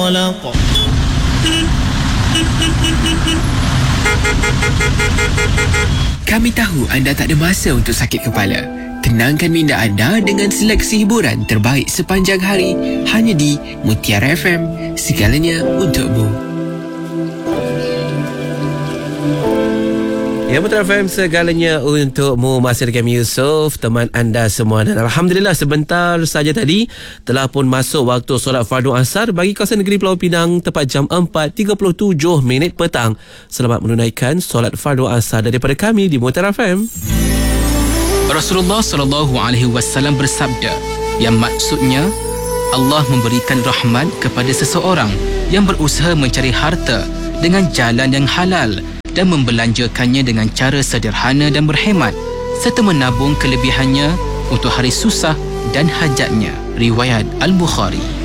Kami tahu anda tak ada masa untuk sakit kepala. Tenangkan minda anda dengan seleksi hiburan terbaik sepanjang hari hanya di Mutiara FM. Segalanya untukmu. Ya, Mutiara FM, segalanya untukmu. Masih dengan Yusof, teman anda semua. Dan Alhamdulillah, sebentar saja tadi telah pun masuk waktu solat fardu asar bagi kawasan negeri Pulau Pinang tepat jam 4.37 petang. Selamat menunaikan solat fardu asar daripada kami di Mutiara FM. Rasulullah SAW bersabda, yang maksudnya Allah memberikan rahmat kepada seseorang yang berusaha mencari harta dengan jalan yang halal dan membelanjakannya dengan cara sederhana dan berhemat, serta menabung kelebihannya untuk hari susah dan hajatnya. Riwayat Al-Bukhari.